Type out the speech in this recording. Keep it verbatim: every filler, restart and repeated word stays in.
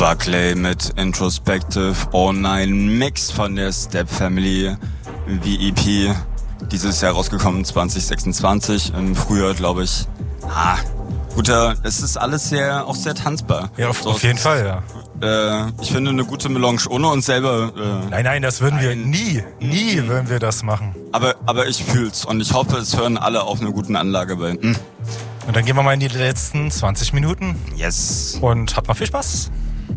Buckley mit Introspective oh nein Mix von der Step Family V E P. Dieses Jahr rausgekommen, zwanzig sechsundzwanzig, im Frühjahr, glaube ich. Ah, guter, es ist alles sehr, auch sehr tanzbar. Ja, auf, so, auf jeden Fall, ja. Äh, ich finde eine gute Melange, ohne uns selber... Äh, nein, nein, das würden wir nein. nie, nie Mhm. würden wir das machen. Aber, aber ich fühl's und ich hoffe, es hören alle auf einer guten Anlage bei. Mhm. Und dann gehen wir mal in die letzten zwanzig Minuten Yes. und habt noch viel Spaß.